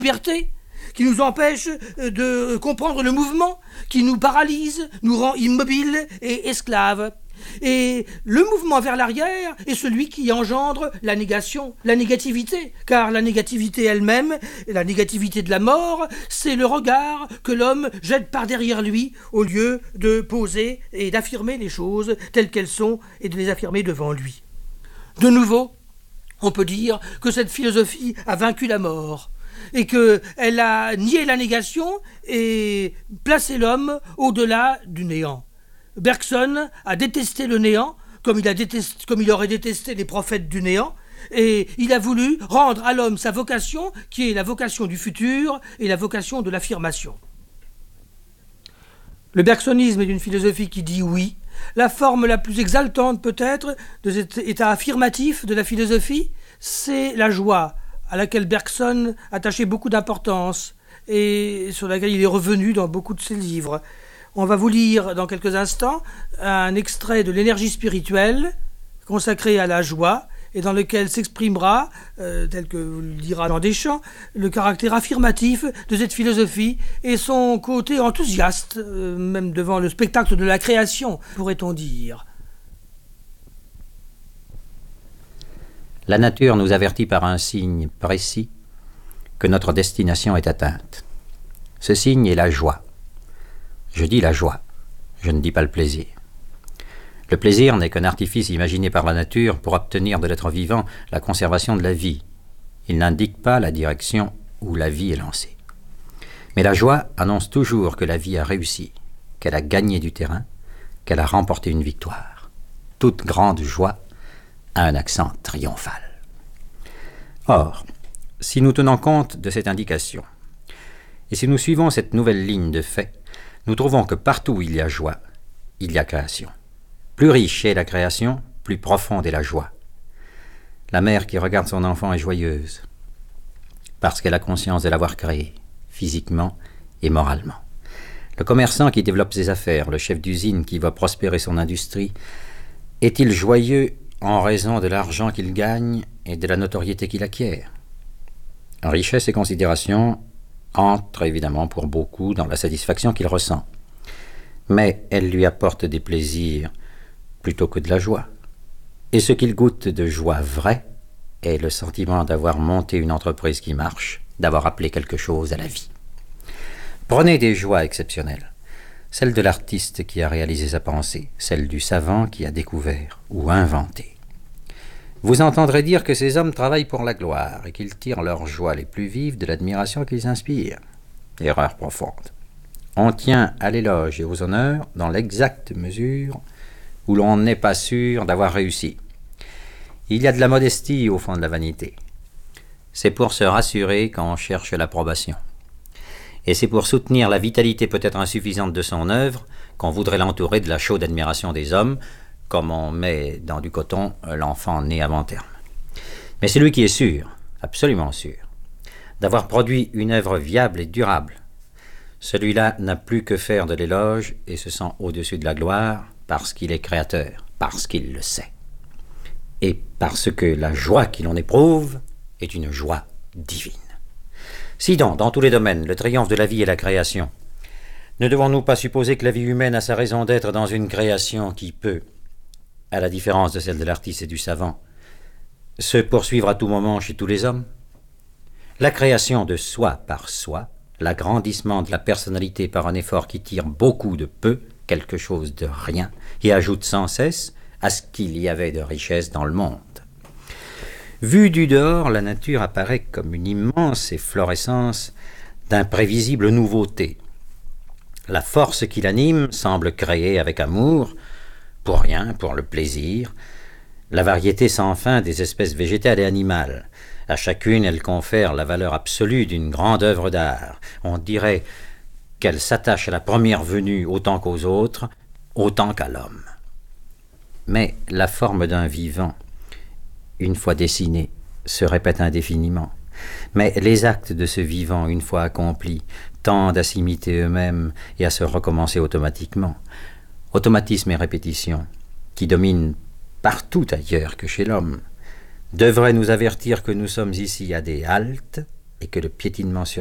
liberté, qui nous empêche de comprendre le mouvement, qui nous paralyse, nous rend immobiles et esclaves. Et le mouvement vers l'arrière est celui qui engendre la négation, la négativité, car la négativité elle-même, la négativité de la mort, c'est le regard que l'homme jette par derrière lui au lieu de poser et d'affirmer les choses telles qu'elles sont et de les affirmer devant lui. De nouveau, on peut dire que cette philosophie a vaincu la mort et qu'elle a nié la négation et placé l'homme au-delà du néant. Bergson a détesté le néant, comme il aurait détesté les prophètes du néant, et il a voulu rendre à l'homme sa vocation, qui est la vocation du futur et la vocation de l'affirmation. Le bergsonisme est une philosophie qui dit oui. La forme la plus exaltante peut-être de cet état affirmatif de la philosophie, c'est la joie, à laquelle Bergson attachait beaucoup d'importance et sur laquelle il est revenu dans beaucoup de ses livres. On va vous lire dans quelques instants un extrait de l'énergie spirituelle consacré à la joie et dans lequel s'exprimera, tel que vous le dira dans Deschamps, le caractère affirmatif de cette philosophie et son côté enthousiaste, même devant le spectacle de la création, pourrait-on dire. La nature nous avertit par un signe précis que notre destination est atteinte. Ce signe est la joie. Je dis la joie, je ne dis pas le plaisir. Le plaisir n'est qu'un artifice imaginé par la nature pour obtenir de l'être vivant la conservation de la vie. Il n'indique pas la direction où la vie est lancée. Mais la joie annonce toujours que la vie a réussi, qu'elle a gagné du terrain, qu'elle a remporté une victoire. Toute grande joie a un accent triomphal. Or, si nous tenons compte de cette indication, et si nous suivons cette nouvelle ligne de fait, nous trouvons que partout où il y a joie, il y a création. Plus riche est la création, plus profonde est la joie. La mère qui regarde son enfant est joyeuse, parce qu'elle a conscience de l'avoir créé, physiquement et moralement. Le commerçant qui développe ses affaires, le chef d'usine qui va prospérer son industrie, est-il joyeux en raison de l'argent qu'il gagne et de la notoriété qu'il acquiert? Richesse et considération entrent évidemment pour beaucoup dans la satisfaction qu'il ressent. Mais elle lui apporte des plaisirs plutôt que de la joie. Et ce qu'il goûte de joie vraie est le sentiment d'avoir monté une entreprise qui marche, d'avoir appelé quelque chose à la vie. Prenez des joies exceptionnelles, celle de l'artiste qui a réalisé sa pensée, celle du savant qui a découvert ou inventé. Vous entendrez dire que ces hommes travaillent pour la gloire et qu'ils tirent leurs joies les plus vives de l'admiration qu'ils inspirent. Erreur profonde. On tient à l'éloge et aux honneurs dans l'exacte mesure où l'on n'est pas sûr d'avoir réussi. Il y a de la modestie au fond de la vanité. C'est pour se rassurer qu'on cherche l'approbation. Et c'est pour soutenir la vitalité peut-être insuffisante de son œuvre qu'on voudrait l'entourer de la chaude admiration des hommes, comme on met dans du coton l'enfant né avant terme. Mais celui qui est sûr, absolument sûr, d'avoir produit une œuvre viable et durable, celui-là n'a plus que faire de l'éloge et se sent au-dessus de la gloire parce qu'il est créateur, parce qu'il le sait. Et parce que la joie qu'il en éprouve est une joie divine. Si donc, dans tous les domaines, le triomphe de la vie est la création, ne devons-nous pas supposer que la vie humaine a sa raison d'être dans une création qui peut, à la différence de celle de l'artiste et du savant, se poursuivre à tout moment chez tous les hommes? La création de soi par soi, l'agrandissement de la personnalité par un effort qui tire beaucoup de peu, quelque chose de rien, et ajoute sans cesse à ce qu'il y avait de richesse dans le monde. Vue du dehors, la nature apparaît comme une immense efflorescence d'imprévisibles nouveautés. La force qui l'anime semble créer avec amour, pour rien, pour le plaisir, la variété sans fin des espèces végétales et animales. À chacune, elle confère la valeur absolue d'une grande œuvre d'art. On dirait qu'elle s'attache à la première venue autant qu'aux autres, autant qu'à l'homme. Mais la forme d'un vivant, une fois dessinée, se répète indéfiniment. Mais les actes de ce vivant, une fois accomplis, tendent à s'imiter eux-mêmes et à se recommencer automatiquement. Automatisme et répétition, qui dominent partout ailleurs que chez l'homme, devraient nous avertir que nous sommes ici à des haltes, et que le piétinement sur